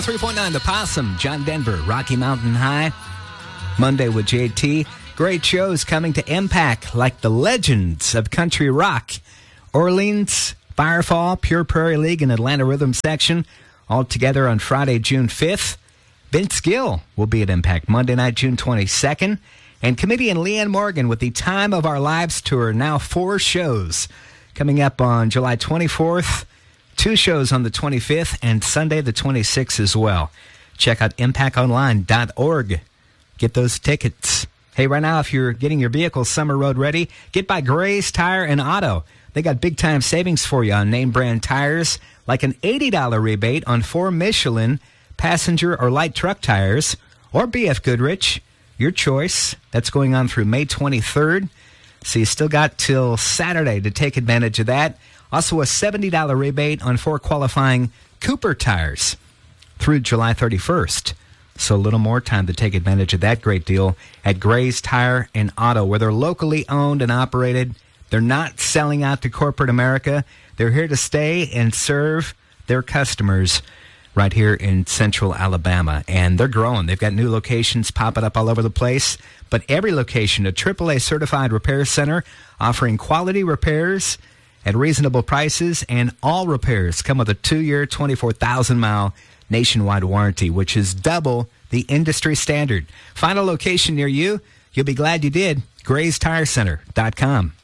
3.9 The Possum, John Denver, Rocky Mountain High. Monday with JT. Great shows coming to Impact, like the legends of country rock. Orleans, Firefall, Pure Prairie League, and Atlanta Rhythm Section, all together on Friday, June 5th. Vince Gill will be at Impact Monday night, June 22nd. And comedian Leanne Morgan with the Time of Our Lives tour, now 4 shows. Coming up on July 24th, 2 shows on the 25th, and Sunday the 26th as well. Check out impactonline.org. Get those tickets. Hey, right now, if you're getting your vehicle summer road ready, get by Gray's Tire and Auto. They got big-time savings for you on name-brand tires, like an $80 rebate on 4 Michelin passenger or light truck tires, or BF Goodrich, your choice. That's going on through May 23rd, so you still got till Saturday to take advantage of that. Also, a $70 rebate on 4 qualifying Cooper tires through July 31st. So a little more time to take advantage of that great deal at Gray's Tire and Auto, where they're locally owned and operated. They're not selling out to corporate America. They're here to stay and serve their customers right here in central Alabama. And they're growing. They've got new locations popping up all over the place. But every location, a AAA certified repair center offering quality repairs at reasonable prices, and all repairs come with a 2-year, 24,000-mile nationwide warranty, which is double the industry standard. Find a location near you. You'll be glad you did. GraysTireCenter.com.